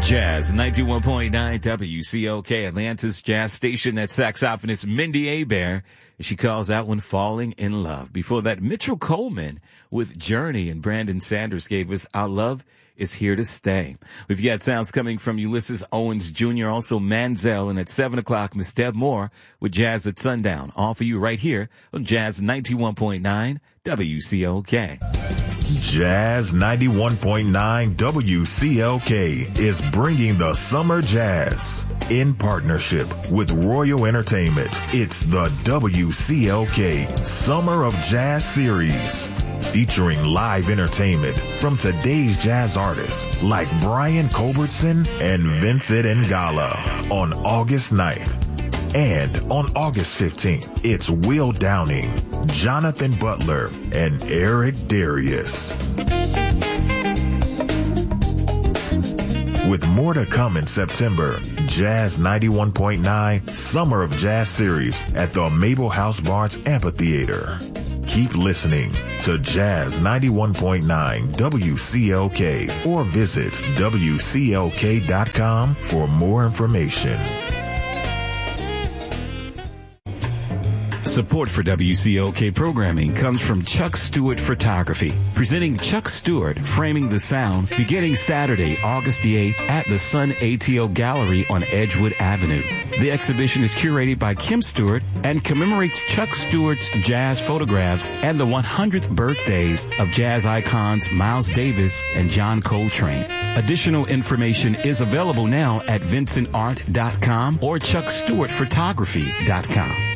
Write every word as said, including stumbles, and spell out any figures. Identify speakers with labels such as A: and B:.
A: Jazz ninety-one point nine W C O K, Atlanta's jazz station. That saxophonist Mindy Abair. She calls out when falling in love. Before that, Mitchell Coleman with Journey, and Brandon Sanders gave us Our Love Is Here to Stay. We've got sounds coming from Ulysses Owens Junior, also Manziel, and at seven o'clock, Miss Deb Moore with Jazz at Sundown. All for you right here on Jazz ninety-one point nine W C O K.
B: Jazz ninety-one point nine W C L K is bringing the Summer Jazz in partnership with Royal Entertainment. It's the W C L K Summer of Jazz Series, featuring live entertainment from today's jazz artists like Brian Culbertson and Vincent Ngala on August ninth. And on August fifteenth, it's Will Downing, Jonathan Butler, and Eric Darius. With more to come in September, Jazz ninety-one point nine Summer of Jazz Series at the Mabel House Barnes Amphitheater. Keep listening to Jazz ninety-one point nine W C L K or visit W C L K dot com for more information.
A: Support for W C O K programming comes from Chuck Stewart Photography, presenting Chuck Stewart Framing the Sound beginning Saturday, August the eighth at the Sun A T O Gallery on Edgewood Avenue. The exhibition is curated by Kim Stewart and commemorates Chuck Stewart's jazz photographs and the one hundredth birthdays of jazz icons Miles Davis and John Coltrane. Additional information is available now at vincent art dot com or chuck stewart photography dot com.